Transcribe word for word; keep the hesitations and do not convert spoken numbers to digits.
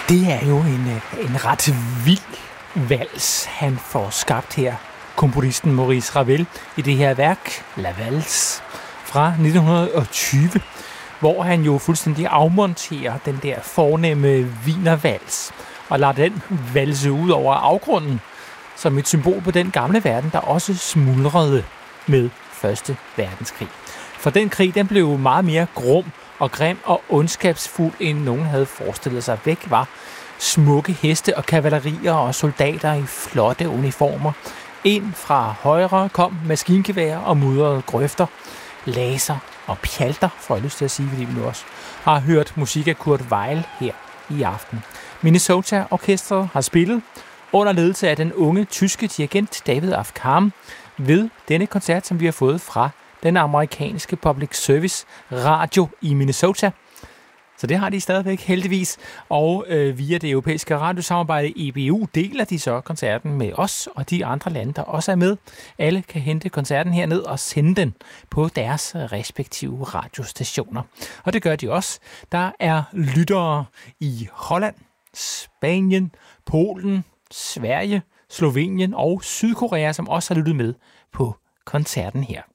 Det er jo en, en ret vild vals, han får skabt her. Komponisten Maurice Ravel i det her værk, La Valse, fra nitten tyve, hvor han jo fuldstændig afmonterer den der fornemme wienervals og lader den valse ud over afgrunden som et symbol på den gamle verden, der også smuldrede med Første Verdenskrig. For den krig, den blev meget mere grum og grim og ondskabsfuld, end nogen havde forestillet sig. Væk var smukke heste og kavalerier og soldater i flotte uniformer. Ind fra højre kom maskingevær og mudrede grøfter, laser og pjalter, får jeg lyst til at sige, fordi vi nu også har hørt musik af Kurt Weill her i aften. Minnesota Orkestret har spillet under ledelse af den unge tyske dirigent David Afkam ved denne koncert, som vi har fået fra den amerikanske public service radio i Minnesota. Så det har de stadigvæk heldigvis, og øh, via det europæiske radiosamarbejde E B U deler de så koncerten med os og de andre lande, der også er med. Alle kan hente koncerten herned og sende den på deres respektive radiostationer. Og det gør de også. Der er lyttere i Holland, Spanien, Polen, Sverige, Slovenien og Sydkorea, som også har lyttet med på koncerten her.